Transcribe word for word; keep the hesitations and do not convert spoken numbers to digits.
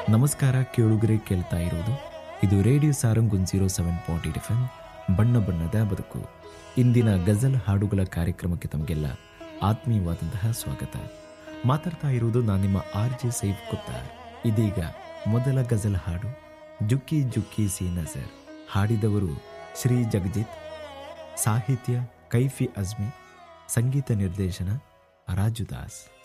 ನಮಸ್ಕಾರ ಕೇಳುಗರೆ, ಕೇಳ್ತಾ ಇರೋದು ಇದು radio Sarang one zero seven point eight F M ಬಣ್ಣ ಬಣ್ಣದ ಬದುಕು. ಇಂದಿನ ಗಜಲ್ ಹಾಡುಗಳ ಕಾರ್ಯಕ್ರಮಕ್ಕೆ ತಮಗೆಲ್ಲ ಆತ್ಮೀಯವಾದಂತಹ ಸ್ವಾಗತ. ಮಾತಾಡ್ತಾ ಇರುವುದು ನಾನು ನಿಮ್ಮ ಆರ್ ಜೆ ಸೈಫ್ ಕುತ್ತಾರ್. ಇದೀಗ ಮೊದಲ ಗಜಲ್ ಹಾಡು ಜುಕ್ಕಿ ಜುಕ್ಕಿ ಸಿ ನಜರ್. ಹಾಡಿದವರು ಶ್ರೀ ಜಗಜಿತ್, ಸಾಹಿತ್ಯ ಕೈಫಿ ಅಜ್ಮಿ, ಸಂಗೀತ ನಿರ್ದೇಶನ ರಾಜುದಾಸ್.